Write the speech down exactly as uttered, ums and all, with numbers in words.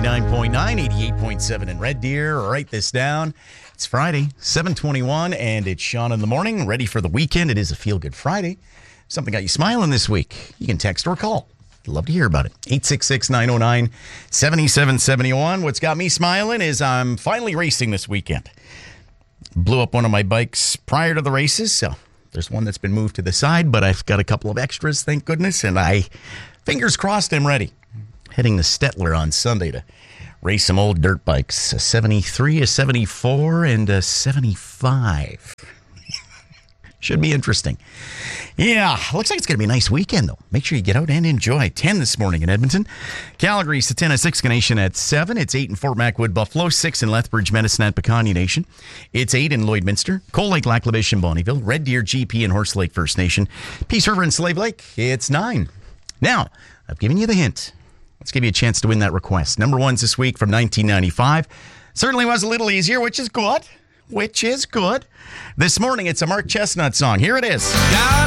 ninety-nine point nine, eighty-eight point seven in Red Deer. Write this down. It's Friday, seven twenty-one, and it's Sean in the morning. Ready for the weekend. It is a Feel Good Friday. Something got you smiling this week. You can text or call. I'd love to hear about it. eight six six, nine oh nine, seven seven seven one. What's got me smiling is I'm finally racing this weekend. Blew up one of my bikes prior to the races, so there's one that's been moved to the side, but I've got a couple of extras, thank goodness, and I, fingers crossed, I'm ready. Heading to Stettler on Sunday to race some old dirt bikes, a seventy-three, a seventy-four, and a seventy-five. Should be interesting. Yeah, looks like it's going to be a nice weekend, though. Make sure you get out and enjoy. ten this morning in Edmonton. Calgary, Satana, Siksika Nation at seven. It's eight in Fort Macwood, Buffalo. six in Lethbridge, Medicine at Picanni Nation. It's eight in Lloydminster, Cold Lake, Lac-La-Biche, and Bonnyville. Red Deer, G P, and Horse Lake First Nation. Peace River and Slave Lake, it's nine. Now, I've given you the hint. Let's give you a chance to win that request. Number ones this week from nineteen ninety-five. Certainly was a little easier, which is good. Which is good. This morning, it's a Mark Chestnut song. Here it is.